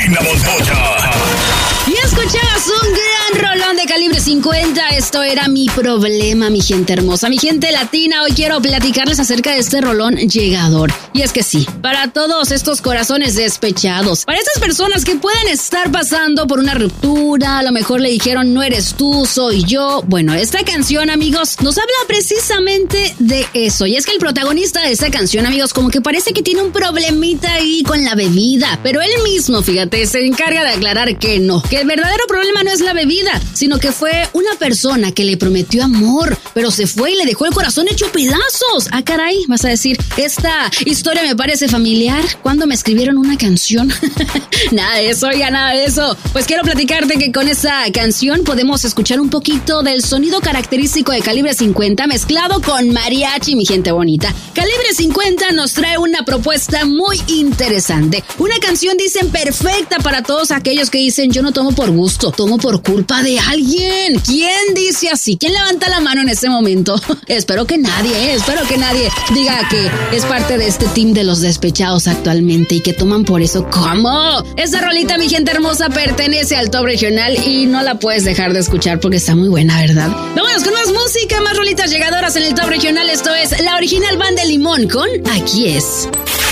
Karina Montoya. Y escuchabas un gran rolón de Calibre 50. Esto era Mi Problema, mi gente hermosa, mi gente latina. Hoy quiero platicarles acerca de este rolón llegador. Y es que sí, para todos estos corazones despechados, para estas personas que pueden estar pasando por una ruptura, a lo mejor le dijeron no eres tú, soy yo. Bueno, esta canción, amigos, nos habla precisamente de eso. Y es que el protagonista de esta canción, amigos, como que parece que tiene un problemita ahí con la bebida. Pero él mismo, fíjate, se encarga de aclarar que no, que el verdadero problema no es la bebida, sino que fue una persona que le prometió amor, pero se fue y le dejó el corazón hecho pedazos. Ah, caray, vas a decir, esta historia me parece familiar. ¿Cuándo me escribieron una canción? Nada de eso, ya nada de eso. Pues quiero platicarte que con esa canción podemos escuchar un poquito del sonido característico de Calibre 50 mezclado con mariachi, mi gente bonita. Calibre 50 nos trae una propuesta muy interesante. Una canción, dicen, perfecta para todos aquellos que dicen yo no tomo por gusto, tomo por culpa de alguien. ¿Quién dice así? ¿Quién levanta la mano en este momento? Espero que nadie diga que es parte de este team de los despechados actualmente y que toman por eso. ¿Cómo? Esta rolita, mi gente hermosa, pertenece al top regional y no la puedes dejar de escuchar porque está muy buena, ¿verdad? Vámonos con más música, más rolitas llegadoras en el top regional. Esto es la original Banda de Limón con Aquí es.